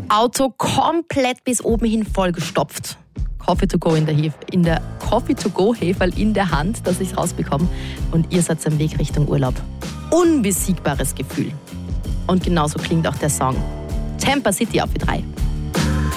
Auto komplett bis oben hin vollgestopft. Coffee to go in der Coffee to go Heferl in der Hand, dass ich es rausbekomme. Und ihr seid am Weg Richtung Urlaub. Unbesiegbares Gefühl. Und genauso klingt auch der Song. Tampa City auf die 3.